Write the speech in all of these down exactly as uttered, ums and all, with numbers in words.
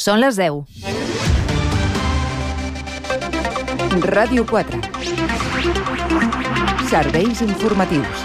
Són les deu. Ràdio quatre. Serveis informatius.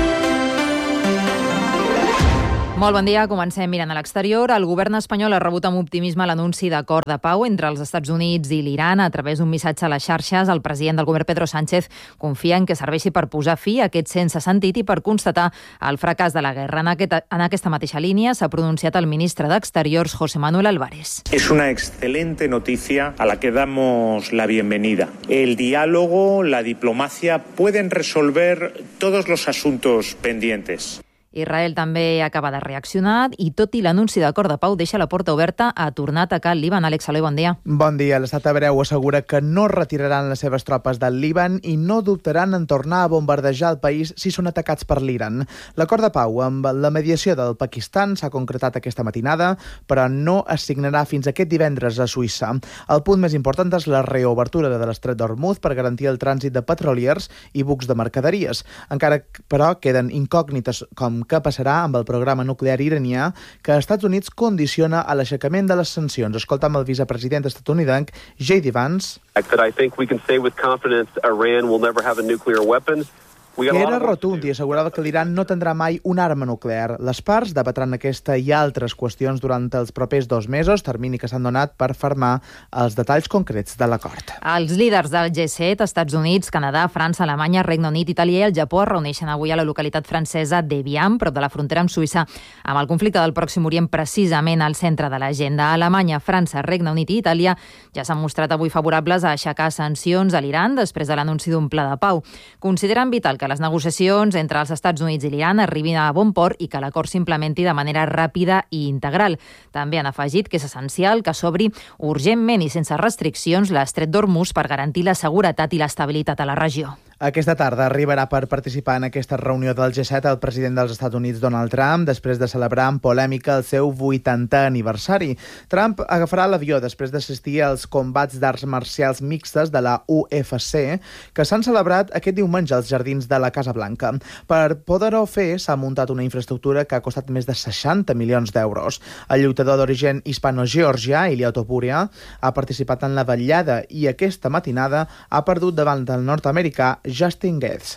Molt bon dia, comencem mirant a l'exterior. El govern espanyol ha rebut amb optimisme l'anunci d'acord de pau entre els Estats Units i l'Iran. A través d'un missatge a les xarxes, el president del govern, Pedro Sánchez, confia en que serveixi per posar fi a aquest sense sentit i per constatar el fracàs de la guerra. En, aquest, en aquesta mateixa línia s'ha pronunciat el ministre d'Exteriors, José Manuel Álvarez. Es una excelente noticia a la que damos la bienvenida. El diálogo, la diplomacia pueden resolver todos los asuntos pendientes. Israel també acaba de reaccionar i, tot i l'anunci d'acord de pau, deixa la porta oberta a tornar a atacar el Líban. Àlex Saloi, bon dia. Bon dia. L'estat hebreu assegura que no retiraran les seves tropes del Líban i no dubtaran en tornar a bombardejar el país si són atacats per l'Iran. L'acord de pau amb la mediació del Pakistan s'ha concretat aquesta matinada, però no es signarà fins aquest divendres a Suïssa. El punt més important és la reobertura de l'estret d'Hormuz per garantir el trànsit de petroliers i bucs de mercaderies. Encara, però, queden incògnites com què passarà amb el programa nuclear iranià que els Estats Units condiciona a l'aixecament de les sancions. Escoltam el vicepresident estatunidenc J D Vance. That I think we can say with confidence Iran will never have a nuclear weapon. Era rotund i assegurava que l'Iran no tindrà mai una arma nuclear. Les parts debatran aquesta i altres qüestions durant els propers dos mesos, termini que s'han donat per firmar els detalls concrets de l'acord. Els líders del G set, Estats Units, Canadà, França, Alemanya, Regne Unit, Itàlia i el Japó es reuneixen avui a la localitat francesa d'Evian, prop de la frontera amb Suïssa, amb el conflicte del Pròxim Orient precisament al centre de l'agenda. Alemanya, França, Regne Unit i Itàlia ja s'han mostrat avui favorables a aixecar sancions a l'Iran després de l'anunci d'un pla de pau. Consideren vital que les negociacions entre els Estats Units i l'Iran arribin a bon port i que l'acord s'implementi de manera ràpida i integral. També han afegit que és essencial que s'obri urgentment i sense restriccions l'estret d'Hormuz per garantir la seguretat i l'estabilitat a la regió. Aquesta tarda arribarà per participar en aquesta reunió del G set el president dels Estats Units, Donald Trump, després de celebrar amb polèmica el seu vuitantè aniversari. Trump agafarà l'avió després d'assistir als combats d'arts marcials mixtes de la U F C que s'han celebrat aquest diumenge als jardins de la Casa Blanca. Per poder-ho fer, s'ha muntat una infraestructura que ha costat més de seixanta milions d'euros. El lluitador d'origen hispano-georgià, Ilia Topuria, ha participat en la vetllada i aquesta matinada ha perdut davant del nord-americà Justin Gaethje.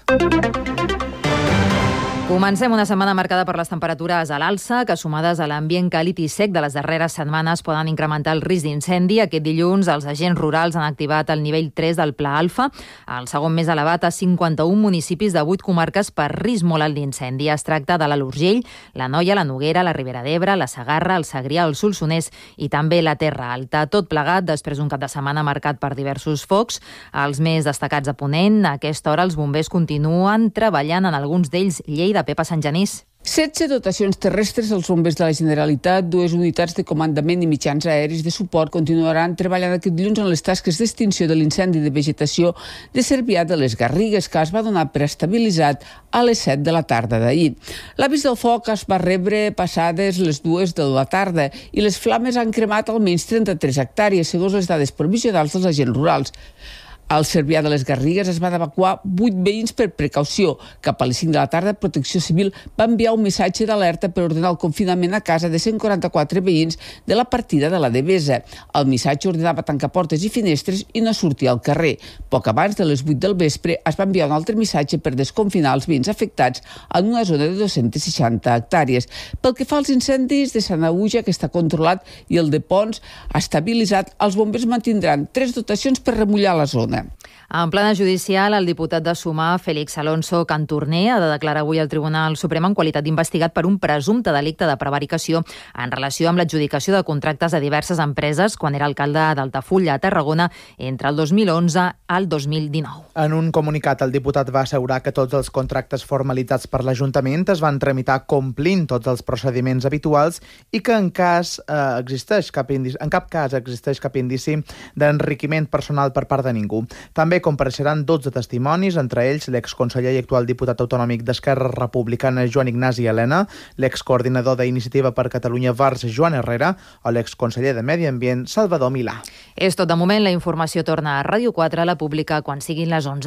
Comencem una setmana marcada per les temperatures a l'alça, que sumades a l'ambient càlid i sec de les darreres setmanes poden incrementar el risc d'incendi. Aquest dilluns els agents rurals han activat el nivell tres del Pla Alfa, el segon més elevat a cinquanta-un municipis de vuit comarques per risc molt alt d'incendi. Es tracta de l'Alt Urgell, la Noia, la Noguera, la Ribera d'Ebre, la Segarra, el Segrià, el Solsonès i també la Terra Alta. Tot plegat després d'un cap de setmana marcat per diversos focs, els més destacats a Ponent. A aquesta hora els bombers continuen treballant en alguns d'ells Lleida, Pepa Sant Genís. setze dotacions terrestres als bombers de la Generalitat, dues unitats de comandament i mitjans aeris de suport continuaran treballant aquest dilluns en les tasques d'extinció de l'incendi de vegetació de Cervià de les Garrigues, que es va donar per estabilitzat a les set de la tarda d'ahir. L'avís del foc es va rebre passades les dues de la tarda i les flames han cremat almenys trenta-tres hectàrees, segons les dades provisionals dels agents rurals. Al Cervià de les Garrigues es van evacuar vuit veïns per precaució. Cap a les cinc de la tarda, Protecció Civil va enviar un missatge d'alerta per ordenar el confinament a casa de cent quaranta-quatre veïns de la partida de la Devesa. El missatge ordenava tancar portes i finestres i no sortir al carrer. Poc abans de les vuit del vespre es va enviar un altre missatge per desconfinar els veïns afectats en una zona de dos-centes seixanta hectàrees. Pel que fa als incendis de Sanaüja, que està controlat, i el de Pons estabilitzat, els bombers mantindran tres dotacions per remullar la zona. En plana judicial, el diputat de Sumar, Félix Alonso Cantorner, ha de declarar avui al Tribunal Suprem en qualitat d'investigat per un presumpte delicte de prevaricació en relació amb l'adjudicació de contractes a diverses empreses quan era alcalde d'Altafulla, a Tarragona, entre el dos mil onze al dos mil dinou. En un comunicat, el diputat va assegurar que tots els contractes formalitzats per l'Ajuntament es van tramitar complint tots els procediments habituals i que en, cas, eh, existeix cap indici, en cap cas existeix cap indici d'enriquiment personal per part de ningú. També compareixeran dotze testimonis, entre ells l'exconseller i actual diputat autonòmic d'Esquerra Republicana Joan Ignasi Elena, l'excoordinador d'Iniciativa per Catalunya Verds Joan Herrera o l'exconseller de Medi Ambient Salvador Milà. És tot de moment. La informació torna a Ràdio quatre, la pública quan siguin les onze.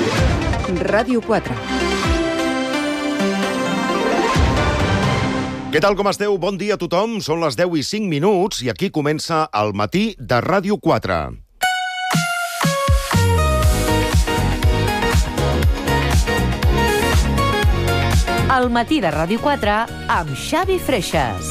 Ràdio quatre. Què tal, com esteu? Bon dia a tothom. Són les deu i cinc minuts i aquí comença el matí de Ràdio quatre. El matí de Ràdio quatre amb Xavi Freixas.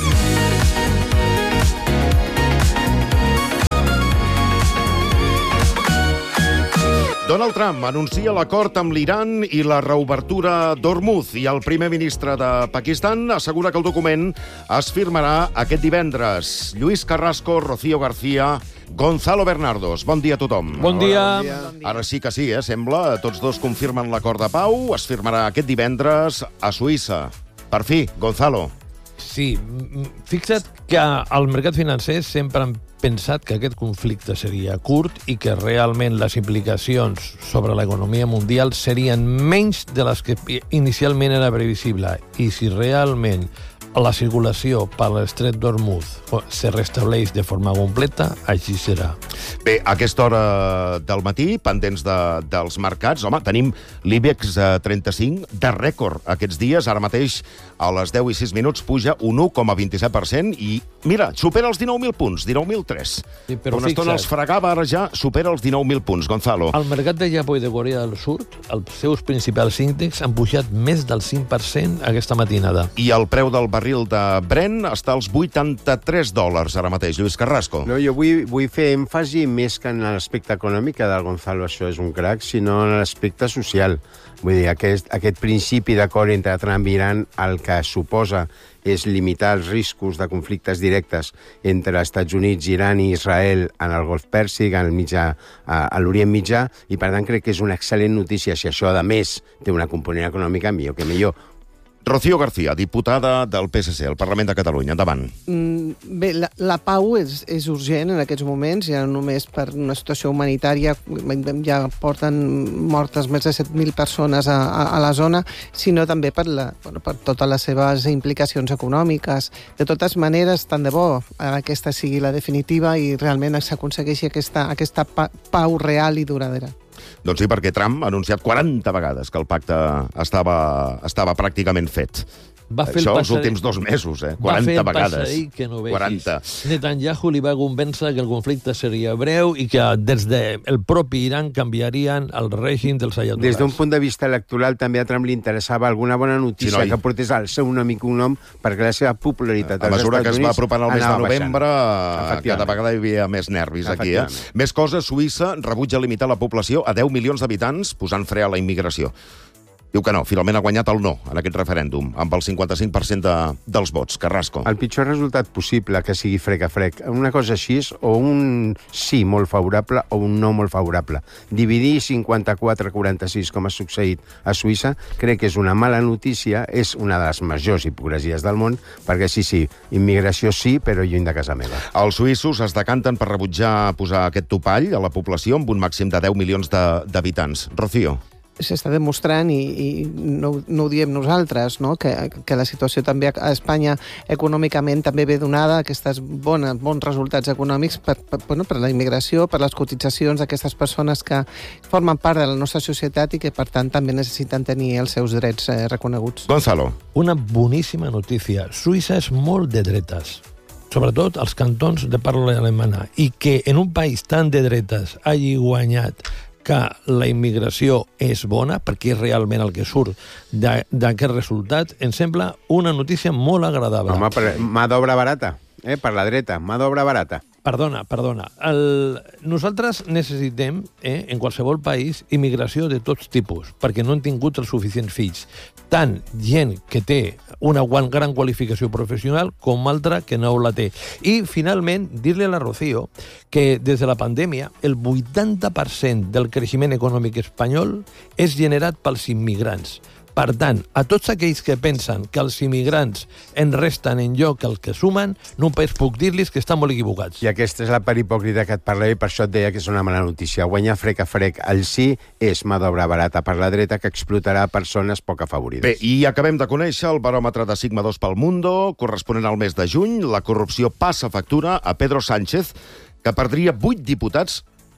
Donald Trump anuncia l'acord amb l'Iran i la reobertura d'Hormuz i el primer ministre de Pakistan assegura que el document es firmarà aquest divendres. Lluís Carrasco, Rocío García, Gonzalo Bernardos. Bon dia a tothom. Bon dia. Bon dia. Ara sí que sí, eh, sembla. Tots dos confirmen l'acord de pau. Es firmarà aquest divendres a Suïssa. Per fi, Gonzalo. Sí, fixa't que al mercat financer sempre han pensat que aquest conflicte seria curt i que realment les implicacions sobre l'economia mundial serien menys de les que inicialment era previsible. I si realment la circulació per l'estret d'Hormuz se restableix de forma completa, així serà. Bé, a aquesta hora del matí, pendents de, dels mercats, home, tenim l'IBEX trenta-cinc de rècord aquests dies. Ara mateix, a les deu i sis minuts, puja un u coma vint-i-set per cent i, mira, supera els dinou mil punts, dinou mil tres. Sí, però una estona els fregava, ara ja supera els dinou mil punts. Gonzalo. Al mercat de Japó i de Corea del Sud, els seus principals índexs han pujat més del cinc per cent aquesta matinada. I el preu del barril de Brent està als vuitanta-tres dòlars ara mateix. Lluís Carrasco. No, jo vull, vull fer èmfasi més que en l'aspecte econòmic, que del Gonzalo això és un crac, sinó en l'aspecte social. Vull dir, aquest, aquest principi d'acord entre Trump i Iran, el que suposa és limitar els riscos de conflictes directes entre Estats Units, Iran i Israel en el Golf Pèrsic, en el mitjà, a l'Orient Mitjà, i per tant crec que és una excel·lent notícia. Si això, a més, té una component econòmica, millor que millor. Rocío García, diputada del P S C, al Parlament de Catalunya. Endavant. Mm, bé, la, la pau és, és urgent en aquests moments, ja només per una situació humanitària, ja porten mortes més de set mil persones a, a, a la zona, sinó també per, la, bueno, per totes les seves implicacions econòmiques. De totes maneres, tant de bo aquesta sigui la definitiva i realment s'aconsegueixi aquesta, aquesta pa, pau real i duradera. Doncs sí, perquè Trump ha anunciat quaranta vegades que el pacte estava, estava pràcticament fet. Va fer Això el els últims dos mesos, eh? quaranta vegades. Que no quaranta. Netanyahu li va convèncer que el conflicte seria breu i que des del propi Iran canviarien el règim dels ayatollahs. Des d'un punt de vista electoral també a Trump li interessava alguna bona notícia sí, que portés al seu nom i cognom perquè la seva popularitat a als mesura Estats que es va apropant al mes de novembre, cada vegada hi havia més nervis aquí. Eh? Més coses, Suïssa rebutja limitar la població a deu milions d'habitants posant fre a la immigració. Diu que no, finalment ha guanyat el no en aquest referèndum, amb el cinquanta-cinc per cent de, dels vots. Carrasco. El pitjor resultat possible que sigui frec a frec. Una cosa així és o un sí molt favorable o un no molt favorable. Dividir cinquanta-quatre a quaranta-sis, com ha succeït a Suïssa, crec que és una mala notícia, és una de les majors hipocresies del món, perquè sí, sí, immigració sí, però lluny de casa meva. Els suïssos es decanten per rebutjar posar aquest topall a la població amb un màxim de deu milions d'habitants. Rocío. S'està demostrant, i, i no, no ho diem nosaltres, no? que, que la situació també a Espanya econòmicament també ve donada, aquests bons, bons resultats econòmics per, per, bueno, per la immigració, per les cotitzacions d'aquestes persones que formen part de la nostra societat i que, per tant, també necessiten tenir els seus drets eh, reconeguts. Gonzalo. Una boníssima notícia. Suïssa és molt de dretes, sobretot els cantons de parla alemana, i que en un país tan de dretes hagi guanyat que la immigració és bona, perquè és realment el que surt d'aquest resultat, em sembla una notícia molt agradable. Home, per mà d'obra barata, eh? Per la dreta, mà d'obra barata. Perdona, perdona. El... Nosaltres necessitem, eh, en qualsevol país, immigració de tots tipus, perquè no han tingut els suficients fills. Tant gent que té una gran qualificació professional com altra que no la té. I, finalment, dir-li a la Rocío que des de la pandèmia el vuitanta per cent del creixement econòmic espanyol és generat pels immigrants. Per tant, a tots aquells que pensen que els immigrants en resten en lloc els que sumen, només puc dir-los que estan molt equivocats. I aquesta és la part hipòcrita que et parlava i per això et deia que és una mala notícia. Guanyar frec a frec el sí és mà d'obra barata per la dreta que explotarà persones poc afavorides. Bé, i acabem de conèixer el baròmetre de Sigma dos pel Mundo, corresponent al mes de juny. La corrupció passa factura a Pedro Sánchez, que perdria vuit diputats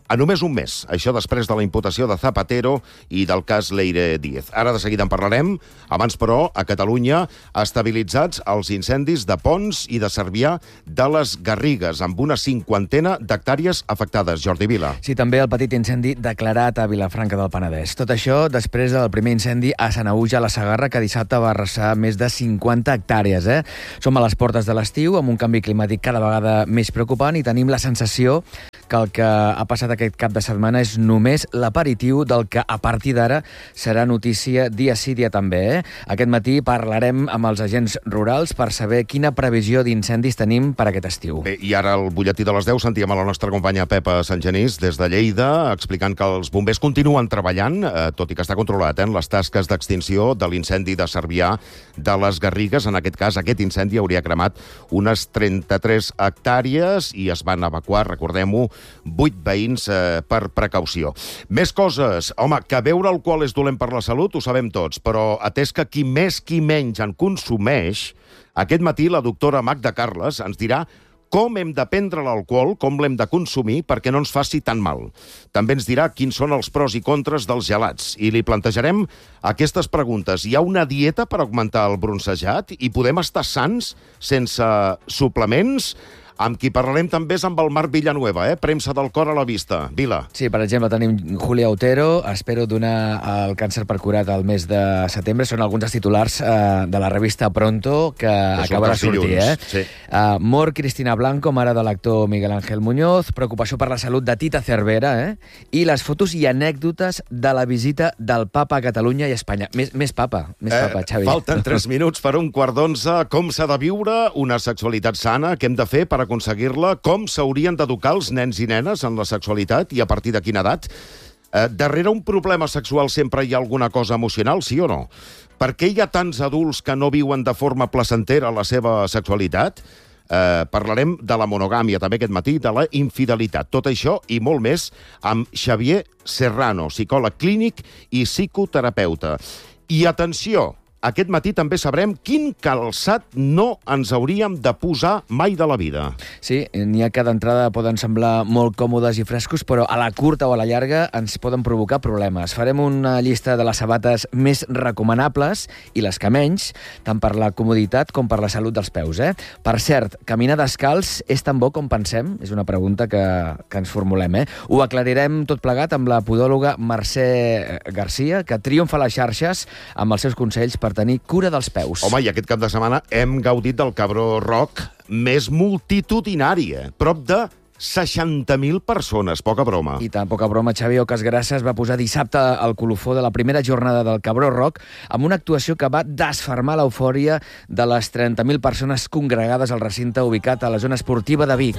a només un mes. Això després de la imputació de Zapatero i del cas Leire Díez. Ara de seguida en parlarem. Abans, però, a Catalunya, estabilitzats els incendis de Ponts i de Cervià de les Garrigues, amb una cinquantena d'hectàrees afectades. Jordi Vila. Sí, també el petit incendi declarat a Vilafranca del Penedès. Tot això després del primer incendi a Sanaüja, a la Segarra, que dissabte va arrasar més de cinquanta hectàrees. Eh? Som a les portes de l'estiu, amb un canvi climàtic cada vegada més preocupant, i tenim la sensació que el que ha passat aquest cap de setmana és només l'aperitiu del que a partir d'ara serà notícia dia sí, dia també. Eh? Aquest matí parlarem amb els agents rurals per saber quina previsió d'incendis tenim per aquest estiu. Bé, i ara al butlletí de les deu sentíem a la nostra companya Pepa Santgenís des de Lleida explicant que els bombers continuen treballant, eh, tot i que està controlat, eh, en les tasques d'extinció de l'incendi de Cervià de les Garrigues. En aquest cas, aquest incendi hauria cremat unes trenta-tres hectàrees i es van evacuar, recordem-ho, vuit veïns eh, per precaució. Més coses. Home, que beure alcohol és dolent per la salut, ho sabem tots, però atès que qui més qui menys en consumeix, aquest matí la doctora Magda Carles ens dirà com hem de prendre l'alcohol, com l'hem de consumir perquè no ens faci tan mal. També ens dirà quins són els pros i contres dels gelats i li plantejarem aquestes preguntes. Hi ha una dieta per augmentar el broncejat i podem estar sants sense suplements? Amb qui parlarem també és amb el Marc Villanueva, eh? Premsa del cor a la vista. Vila. Sí, per exemple, tenim Julia Otero. Espero donar el càncer per curat al mes de setembre. Són alguns dels titulars eh, de la revista Pronto que, que acabarà de sortir. Eh? Sí. Uh, mor Cristina Blanco, mare de l'actor Miguel Ángel Muñoz. Preocupació per la salut de Tita Cervera. Eh? I les fotos i anècdotes de la visita del papa a Catalunya i Espanya. Més, més papa, més eh, papa, Xavi. Falten tres minuts per un quart d'onze. Com s'ha de viure una sexualitat sana? Què hem de fer per aconseguir-la? Com s'haurien d'educar els nens i nenes en la sexualitat i a partir de quina edat? Eh, darrere un problema sexual sempre hi ha alguna cosa emocional, sí o no? Per què hi ha tants adults que no viuen de forma placentera la seva sexualitat? Eh, parlarem de la monogàmia també aquest matí, de la infidelitat. Tot això i molt més amb Xavier Serrano, psicòleg clínic i psicoterapeuta. I atenció, aquest matí també sabrem quin calçat no ens hauríem de posar mai de la vida. Sí, n'hi ha que d'entrada poden semblar molt còmodes i frescos, però a la curta o a la llarga ens poden provocar problemes. Farem una llista de les sabates més recomanables i les que menys, tant per la comoditat com per la salut dels peus. Eh? Per cert, caminar descalç és tan bo com pensem? És una pregunta que, que ens formulem. Eh? Ho aclarirem tot plegat amb la podòloga Mercè Garcia, que triomfa a les xarxes amb els seus consells per tenir cura dels peus. Home, i aquest cap de setmana hem gaudit del Cabró Rock més multitudinari, eh? Prop de seixanta mil persones, poca broma. I tant, poca broma. Xavi Ocas Grasses va posar dissabte al colofó de la primera jornada del Cabró Rock amb una actuació que va desfermar l'eufòria de les trenta mil persones congregades al recinte ubicat a la zona esportiva de Vic.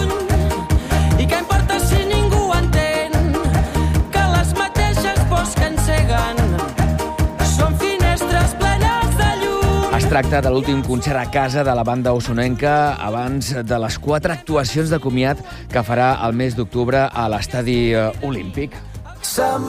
I què importa si ningú entén que les mateixes pors que enceguen són finestres plenes de llum. Es tracta de l'últim concert a casa de la banda osonenca abans de les quatre actuacions de comiat que farà el mes d'octubre a l'estadi Olímpic. Se'n